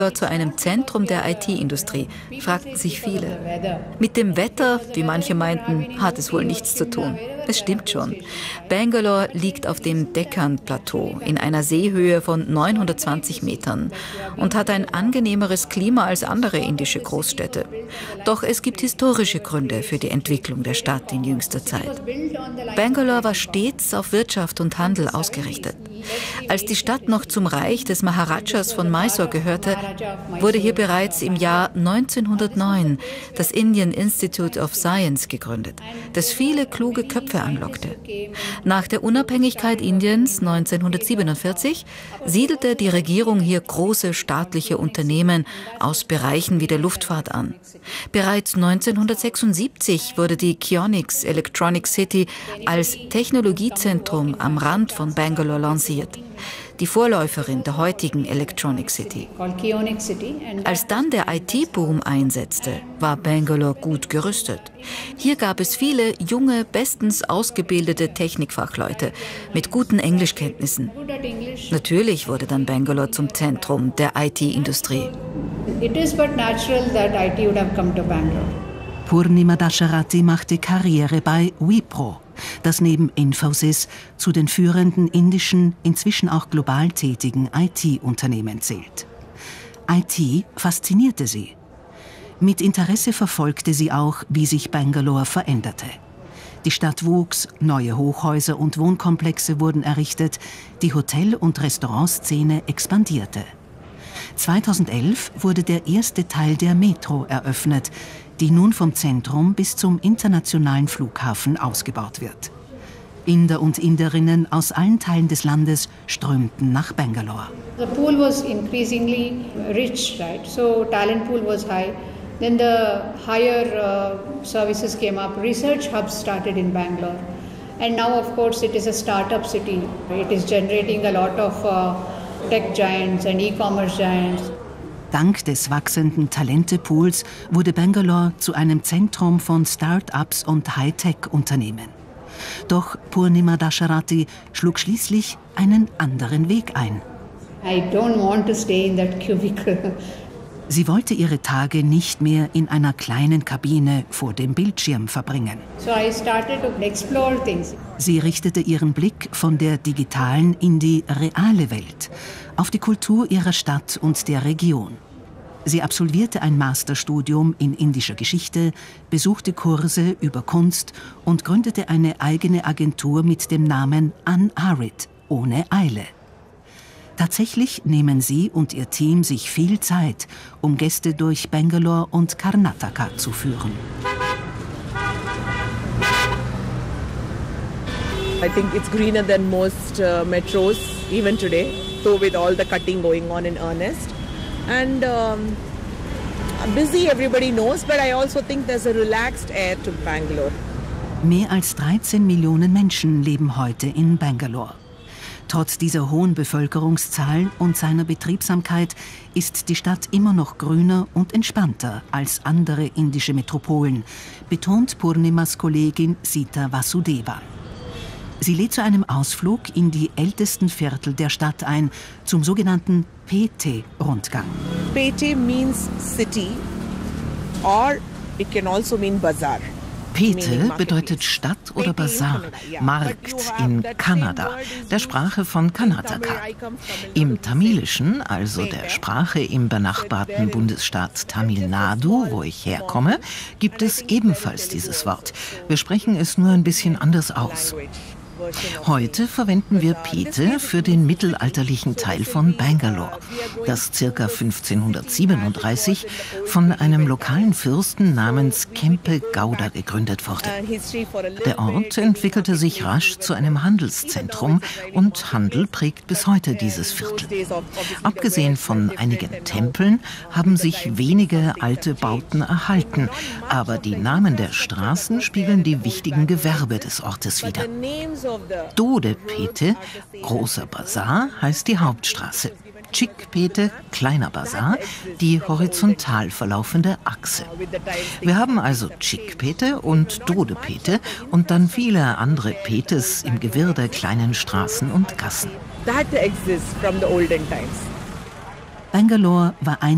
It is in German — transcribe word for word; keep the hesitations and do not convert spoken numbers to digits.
zu einem Zentrum der I T-Industrie, fragten sich viele. Mit dem Wetter, wie manche meinten, hat es wohl nichts zu tun. Es stimmt schon. Bangalore liegt auf dem Dekkan-Plateau in einer Seehöhe von neunhundertzwanzig Metern und hat ein angenehmeres Klima als andere indische Großstädte. Doch es gibt historische Gründe für die Entwicklung der Stadt in jüngster Zeit. Bangalore war stets auf Wirtschaft und Handel ausgerichtet. Als die Stadt noch zum Reich des Maharajas von Mysore gehörte, wurde hier bereits im Jahr neunzehnhundertneun das Indian Institute of Science gegründet, das viele kluge Köpfe anlockte. Nach der Unabhängigkeit Indiens neunzehnhundertsiebenundvierzig siedelte die Regierung hier große staatliche Unternehmen aus Bereichen wie der Luftfahrt an. Bereits neunzehnhundertsechsundsiebzig wurde die Kionics Electronic City als Technologiezentrum am Rand von Bangalore lanciert. Die Vorläuferin der heutigen Electronic City. Als dann der I T-Boom einsetzte, war Bangalore gut gerüstet. Hier gab es viele junge, bestens ausgebildete Technikfachleute mit guten Englischkenntnissen. Natürlich wurde dann Bangalore zum Zentrum der I T-Industrie. Purnima Dasharathy machte Karriere bei Wipro, das neben Infosys zu den führenden indischen, inzwischen auch global tätigen I T-Unternehmen zählt. I T faszinierte sie. Mit Interesse verfolgte sie auch, wie sich Bangalore veränderte. Die Stadt wuchs, neue Hochhäuser und Wohnkomplexe wurden errichtet, die Hotel- und Restaurantszene expandierte. zweitausendelf wurde der erste Teil der Metro eröffnet, die nun vom Zentrum bis zum internationalen Flughafen ausgebaut wird. Inder und Inderinnen aus allen Teilen des Landes strömten nach Bangalore. The pool was increasingly rich, right? So talent pool was high. Then the higher uh, services came up. Research hubs started in Bangalore. And now, of course, it is a startup city. It is generating a lot of uh, tech giants and e-commerce giants. Dank des wachsenden Talentepools wurde Bangalore zu einem Zentrum von Start-ups und Hightech-Unternehmen. Doch Purnima Dasharathy schlug schließlich einen anderen Weg ein. I don't want to stay in that cubicle. Sie wollte ihre Tage nicht mehr in einer kleinen Kabine vor dem Bildschirm verbringen. So I started to explore things. Sie richtete ihren Blick von der digitalen in die reale Welt, auf die Kultur ihrer Stadt und der Region. Sie absolvierte ein Masterstudium in indischer Geschichte, besuchte Kurse über Kunst und gründete eine eigene Agentur mit dem Namen Unhurried, ohne Eile. Tatsächlich nehmen sie und ihr Team sich viel Zeit, um Gäste durch Bangalore und Karnataka zu führen. I think it's greener than most uh, metros even today, so with all the cutting going on in earnest. And um, busy, everybody knows, but I also think there's a relaxed air to Bangalore. Mehr als dreizehn Millionen Menschen leben heute in Bangalore. Trotz dieser hohen Bevölkerungszahl und seiner Betriebsamkeit ist die Stadt immer noch grüner und entspannter als andere indische Metropolen, betont Purnimas Kollegin Sita Vasudeva. Sie lädt zu einem Ausflug in die ältesten Viertel der Stadt ein, zum sogenannten P T-Rundgang. P T means city or it can also mean bazaar. Pete bedeutet Stadt oder Bazar, Markt in Kannada, der Sprache von Karnataka. Im Tamilischen, also der Sprache im benachbarten Bundesstaat Tamil Nadu, wo ich herkomme, gibt es ebenfalls dieses Wort. Wir sprechen es nur ein bisschen anders aus. Heute verwenden wir Pete für den mittelalterlichen Teil von Bangalore, das ca. fünfzehnhundertsiebenunddreißig von einem lokalen Fürsten namens Kempe Gowda gegründet wurde. Der Ort entwickelte sich rasch zu einem Handelszentrum und Handel prägt bis heute dieses Viertel. Abgesehen von einigen Tempeln haben sich wenige alte Bauten erhalten, aber die Namen der Straßen spiegeln die wichtigen Gewerbe des Ortes wider. Dode-Pete, großer Bazar, heißt die Hauptstraße. Chik-Pete, kleiner Bazar, die horizontal verlaufende Achse. Wir haben also Chik-Pete und Dode-Pete und dann viele andere Petes im Gewirr der kleinen Straßen und Gassen. That exists from the olden times. Bangalore war ein